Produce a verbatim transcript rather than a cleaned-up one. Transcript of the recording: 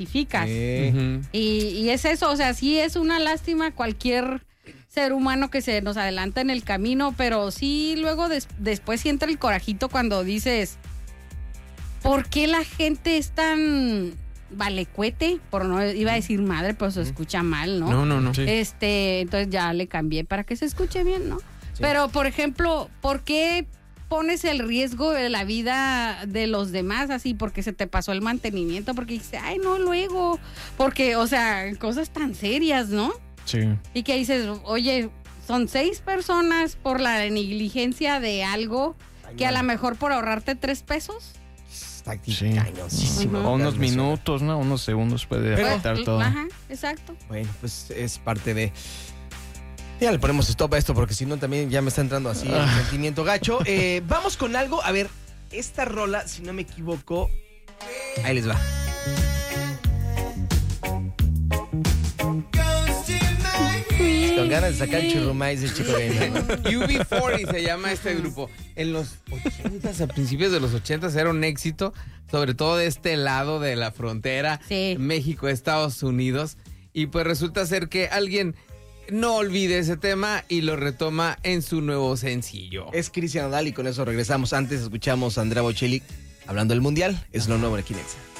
identificas. Sí. Uh-huh. Y, y es eso, o sea, sí es una lástima cualquier ser humano que se nos adelanta en el camino, pero sí luego des, después sí entra el corajito cuando dices, ¿por qué la gente es tan valecuete? Por no, iba a decir madre, pero se escucha mal, ¿no? No, no, no. Sí. Este, entonces ya le cambié para que se escuche bien, ¿no? Sí. Pero, por ejemplo, ¿por qué pones el riesgo de la vida de los demás así? Porque se te pasó el mantenimiento, porque dices, ay, no, luego. Porque, o sea, cosas tan serias, ¿no? Sí. Y que dices, oye, son seis personas por la negligencia de algo ay, que no. a lo mejor por ahorrarte tres pesos. Está aquí sí. cañosísimo. Uh-huh. O unos minutos, ¿no? Unos segundos puede Pero, afectar todo. Ajá, exacto. Bueno, pues es parte de... Ya le ponemos stop a esto porque si no también ya me está entrando así el ah. sentimiento gacho. Eh, vamos con algo. A ver, esta rola, si no me equivoco... Ahí les va. Con ganas de sacar churrumais de Chico Gamer, ¿no? U B cuarenta se llama este grupo. En los ochentas, a principios de los ochentas era un éxito, sobre todo de este lado de la frontera, sí. México, Estados Unidos. Y pues resulta ser que alguien no olvide ese tema y lo retoma en su nuevo sencillo. Es Cristian Nodal y con eso regresamos. Antes escuchamos a Andrea Bocelli hablando del Mundial. Es lo nuevo en Equinexa.